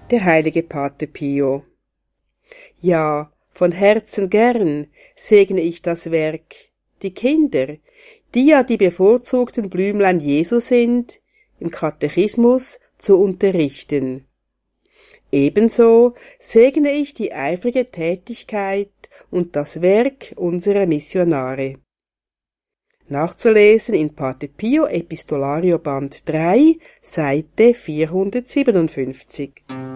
der heilige Pater Pio. Ja, von Herzen gern segne ich das Werk, die Kinder, die ja die bevorzugten Blümlein Jesu sind, im Katechismus zu unterrichten. Ebenso segne ich die eifrige Tätigkeit und das Werk unserer Missionare. Nachzulesen in Pater Pio Epistolario Band 3, Seite 457.